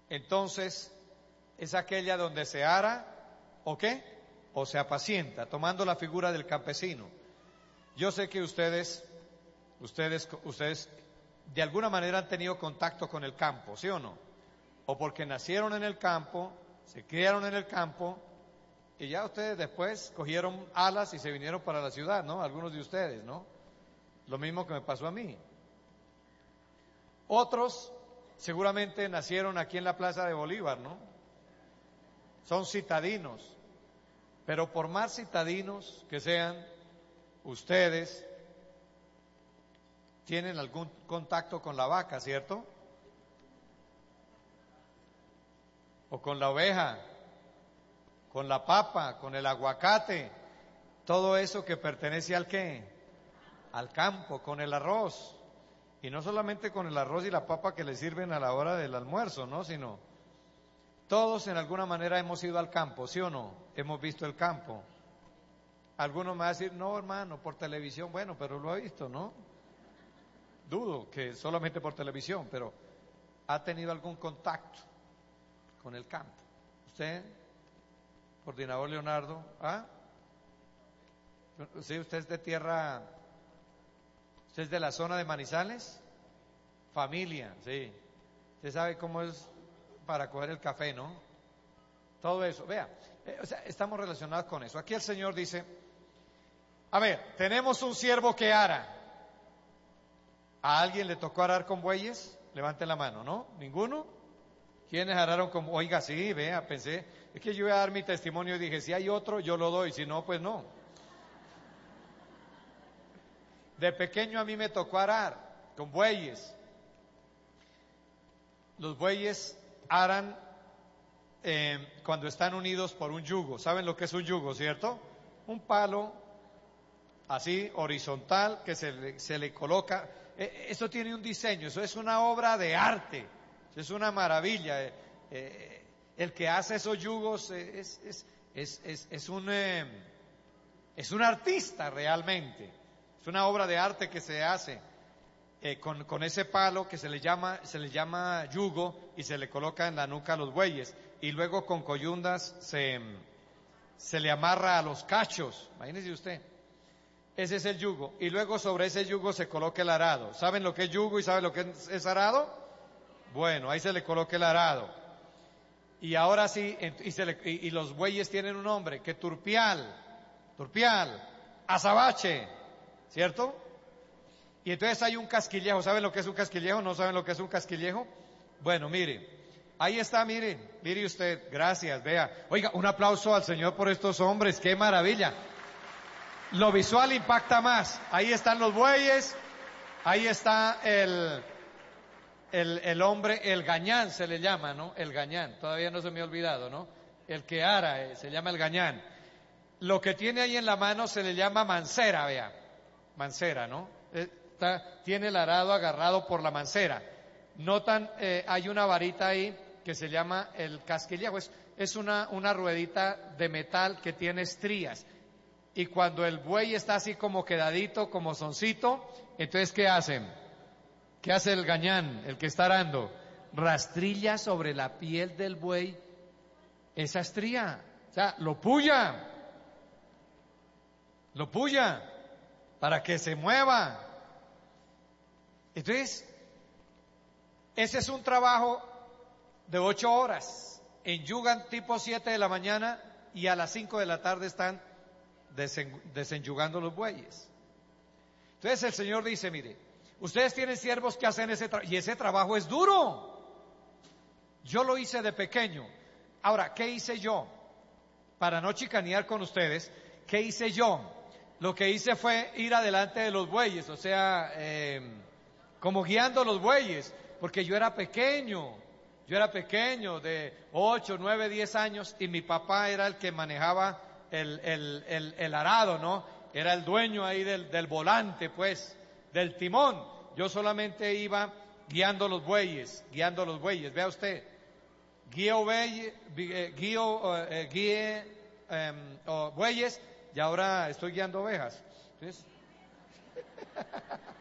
entonces es aquella donde se ara, ¿o qué? O se apacienta, tomando la figura del campesino. Yo sé que ustedes de alguna manera han tenido contacto con el campo, ¿sí o no? O porque nacieron en el campo, se criaron en el campo, y ya ustedes después cogieron alas y se vinieron para la ciudad, ¿no? Algunos de ustedes, ¿no? Lo mismo que me pasó a mí. Otros seguramente nacieron aquí en la Plaza de Bolívar, ¿no? Son citadinos. Pero por más citadinos que sean, ustedes tienen algún contacto con la vaca, ¿cierto? O con la oveja, con la papa, con el aguacate, todo eso que pertenece al ¿qué? Al campo, con el arroz. Y no solamente con el arroz y la papa que le sirven a la hora del almuerzo, ¿no? Sino todos en alguna manera hemos ido al campo, ¿sí o no? Hemos visto el campo. Algunos me van a decir, no hermano, por televisión, bueno, pero lo ha visto, ¿no? Dudo que solamente por televisión, pero ¿ha tenido algún contacto con el campo? ¿Usted, coordinador Leonardo? ¿Ah? ¿Sí, usted es de tierra, usted es de la zona de Manizales? Familia, sí. Usted sabe cómo es para coger el café, ¿no? Todo eso, vea, o sea, estamos relacionados con eso. Aquí el Señor dice, a ver, tenemos un siervo que ara. ¿A alguien le tocó arar con bueyes? Levante la mano, ¿no? ¿Ninguno? ¿Quiénes araron con? Oiga, sí, vea, pensé, es que yo iba a dar mi testimonio y dije, si hay otro, yo lo doy, si no, pues no. De pequeño a mí me tocó arar con bueyes. Los bueyes aran cuando están unidos por un yugo. ¿Saben lo que es un yugo, cierto? Un palo así horizontal que se le coloca. Eso tiene un diseño, eso es una obra de arte, eso es una maravilla. El que hace esos yugos es un artista realmente. Es una obra de arte que se hace con ese palo que se le llama yugo y se le coloca en la nuca a los bueyes y luego con coyundas se le amarra a los cachos. Imagínese usted. Ese es el yugo. Y luego sobre ese yugo se coloca el arado. ¿Saben lo que es yugo y saben lo que es arado? Bueno, ahí se le coloca el arado. Y ahora sí, y los bueyes tienen un nombre, que turpial, azabache, ¿cierto? Y entonces hay un casquillejo. ¿Saben lo que es un casquillejo? ¿No saben lo que es un casquillejo? Bueno, mire, ahí está, mire usted, gracias, vea. Oiga, un aplauso al Señor por estos hombres, qué maravilla. Lo visual impacta más. Ahí están los bueyes, ahí está el hombre, el gañán se le llama, ¿no? El gañán, todavía no se me ha olvidado, ¿no? El que ara, se llama el gañán. Lo que tiene ahí en la mano se le llama mancera, vea. Mancera, ¿no? Tiene el arado agarrado por la mancera. Notan, hay una varita ahí que se llama el casquillejo. Es una ruedita de metal que tiene estrías. Y cuando el buey está así como quedadito, como soncito, entonces ¿qué hacen? ¿Qué hace el gañán, el que está arando? Rastrilla sobre la piel del buey esa estría. O sea, lo puya para que se mueva. Entonces, ese es un trabajo de 8 horas. Enyugan tipo 7 de la mañana y a las 5 de la tarde están desenyugando los bueyes. Entonces el Señor dice, mire, ustedes tienen siervos que hacen ese trabajo, y ese trabajo es duro. Yo lo hice de pequeño. Ahora, ¿qué hice yo? Para no chicanear con ustedes, ¿qué hice yo? Lo que hice fue ir adelante de los bueyes, o sea, como guiando los bueyes, porque yo era pequeño de 8, 9, 10 años, y mi papá era el que manejaba el arado, ¿no? Era el dueño ahí del volante, pues, del timón. Yo solamente iba guiando los bueyes. Vea usted, guío bueyes y ahora estoy guiando ovejas. ¿Ves?